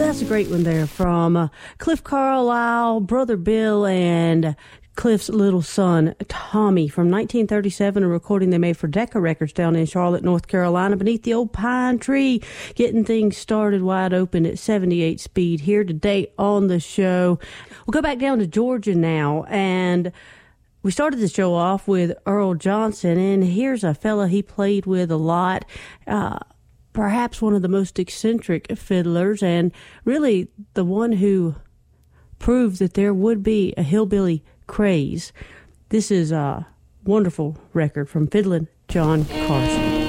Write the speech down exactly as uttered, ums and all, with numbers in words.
That's a great one there from uh, Cliff Carlisle, Brother Bill, and Cliff's little son, Tommy, from nineteen thirty-seven, a recording they made for Decca Records down in Charlotte, North Carolina, beneath the old pine tree, getting things started wide open at seventy-eight speed here today on the show. We'll go back down to Georgia now, and we started the show off with Earl Johnson, and here's a fella he played with a lot, uh, perhaps one of the most eccentric fiddlers, and really the one who proved that there would be a hillbilly craze. This is a wonderful record from Fiddlin' John Carson.